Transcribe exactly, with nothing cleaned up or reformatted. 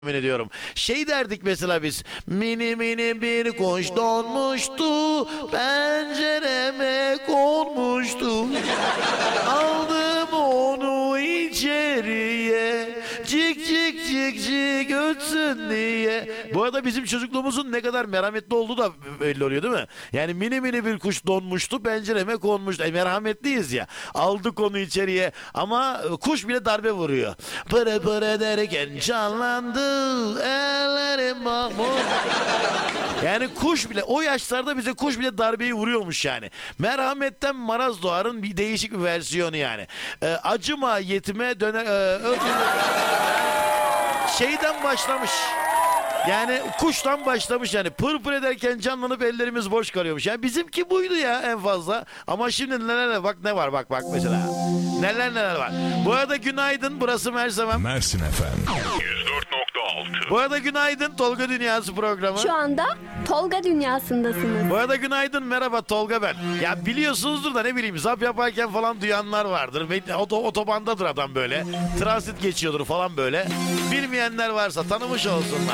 tahmin ediyorum. Şey derdik mesela biz. Mini mini bir kuş donmuştu, pencereme konmuştu. Aldım onu içeriye, cik cik cik cik ötsün diye. Bu arada bizim çocukluğumuzun ne kadar merhametli olduğu da belli oluyor değil mi? Yani mini mini bir kuş donmuştu, pencereme konmuştu. E, merhametliyiz ya. Aldık onu içeriye ama kuş bile darbe vuruyor. Pırı pırı derken canlandı ellerim mahmur. Yani kuş bile, o yaşlarda bize kuş bile darbeyi vuruyormuş yani. Merhametten maraz doğarın bir değişik bir versiyonu yani. Ee, acıma yetime döner... E, ö- şeyden başlamış. Yani kuştan başlamış yani. Pır pır ederken canlanıp ellerimiz boş kalıyormuş. Yani bizimki buydu ya en fazla. Ama şimdi neler, bak ne var, bak bak mesela. Neler neler var. Bu arada günaydın, burası Mersemem. Mersin efendim. yüz dört nokta altı. Bu arada günaydın, Tolga Dünyası programı. Şu anda Tolga dünyasındasınız. Bu arada günaydın, merhaba, Tolga ben. Ya biliyorsunuzdur da ne bileyim, zap yaparken falan duyanlar vardır. Ve oto, otobandadır adam böyle. Transit geçiyordur falan böyle. Bilmeyenler varsa tanımış olsunlar.